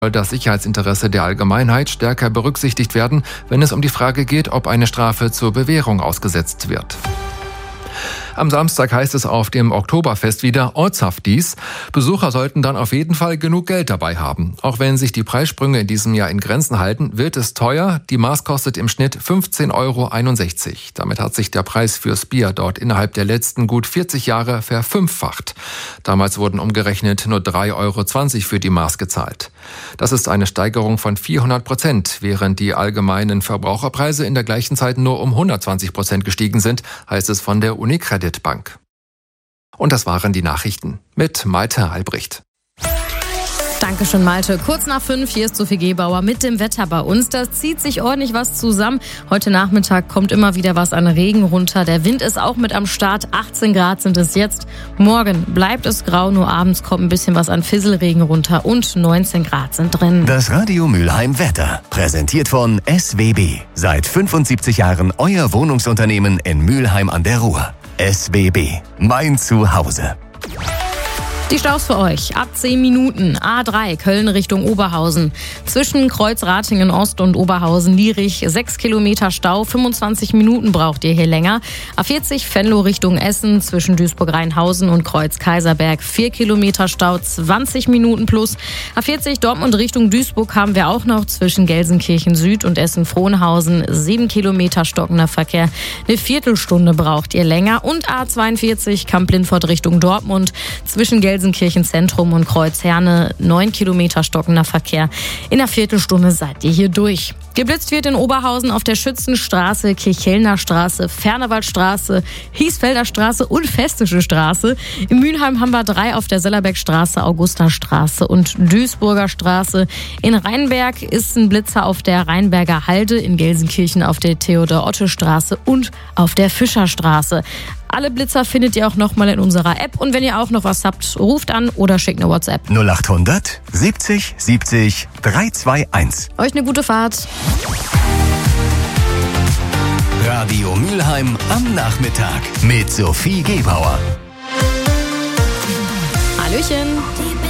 soll das Sicherheitsinteresse der Allgemeinheit stärker berücksichtigt werden, wenn es um die Frage geht, ob eine Strafe zur Bewährung ausgesetzt wird. Am Samstag heißt es auf dem Oktoberfest wieder Ortshaftis. Besucher sollten dann auf jeden Fall genug Geld dabei haben. Auch wenn sich die Preissprünge in diesem Jahr in Grenzen halten, wird es teuer. Die Maß kostet im Schnitt 15,61 €. Damit hat sich der Preis fürs Bier dort innerhalb der letzten gut 40 Jahre verfünffacht. Damals wurden umgerechnet nur 3,20 € für die Maß gezahlt. Das ist eine Steigerung von 400%, während die allgemeinen Verbraucherpreise in der gleichen Zeit nur um 120% gestiegen sind, heißt es von der UniCredit Bank. Und das waren die Nachrichten mit Malte Albrecht. Dankeschön, Malte. Kurz nach 5, hier ist Sophie Gebauer mit dem Wetter bei uns. Da zieht sich ordentlich was zusammen. Heute Nachmittag kommt immer wieder was an Regen runter. Der Wind ist auch mit am Start. 18 Grad sind es jetzt. Morgen bleibt es grau, nur abends kommt ein bisschen was an Fisselregen runter und 19 Grad sind drin. Das Radio Mülheim Wetter, präsentiert von SWB. Seit 75 Jahren euer Wohnungsunternehmen in Mülheim an der Ruhr. SWB, mein Zuhause. Die Staus für euch. Ab 10 Minuten. A3 Köln Richtung Oberhausen. Zwischen Kreuz-Ratingen Ost und Oberhausen-Lierich 6 Kilometer Stau. 25 Minuten braucht ihr hier länger. A40 Venlo Richtung Essen. Zwischen Duisburg-Rheinhausen und Kreuz-Kaiserberg 4 Kilometer Stau. 20 Minuten plus. A40 Dortmund Richtung Duisburg haben wir auch noch. Zwischen Gelsenkirchen Süd und Essen-Frohnhausen 7 Kilometer stockender Verkehr. Eine Viertelstunde braucht ihr länger. Und A42 Kamp-Lindfort Richtung Dortmund. Zwischen Gelsenkirchen Zentrum und Kreuz-Herne 9 Kilometer stockender Verkehr. In einer Viertelstunde seid ihr hier durch. Geblitzt wird in Oberhausen auf der Schützenstraße, Kirchhellner Straße, Fernewaldstraße, Hiesfelder Straße und Festische Straße. In Mülheim haben wir 3 auf der Sellerbeckstraße, Augustastraße und Duisburger Straße. In Rheinberg ist ein Blitzer auf der Rheinberger Halde, in Gelsenkirchen auf der Theodor-Otte-Straße und auf der Fischerstraße. Alle Blitzer findet ihr auch nochmal in unserer App. Und wenn ihr auch noch was habt, ruft an oder schickt eine WhatsApp. 0800 70 70 321. Euch eine gute Fahrt. Radio Mülheim am Nachmittag mit Sophie Gebauer. Hallöchen.